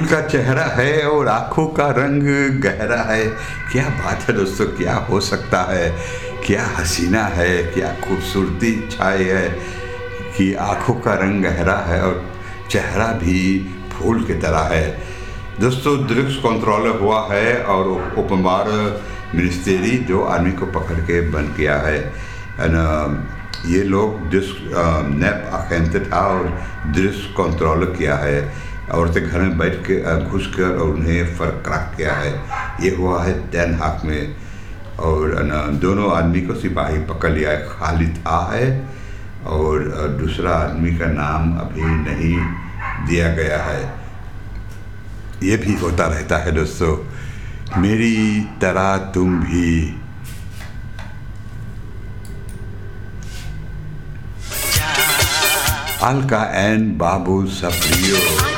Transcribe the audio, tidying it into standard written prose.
फूल का चेहरा है और आँखों का रंग गहरा है। क्या बात है दोस्तों, क्या हो सकता है, क्या हसीना है, क्या खूबसूरती छाई है कि आँखों का रंग गहरा है और चेहरा भी फूल की तरह है। दोस्तों ड्रग्स कंट्रोलर हुआ है और उपमार मिनिस्ट्री जो आर्मी को पकड़ के बंद किया है। ये लोग नैप अखेंत था और ड्रग्स कंट्रोल किया है। औरतें घर में बैठ के घुस कर और उन्हें फरक्राक किया है। ये हुआ है Den Haag में और दोनों आदमी को सिपाही पकड़ लिया है। खालिद आ है और दूसरा आदमी का नाम अभी नहीं दिया गया है। ये भी होता रहता है दोस्तों, मेरी तरह तुम भी। अलका एन बाबू सप्रियो।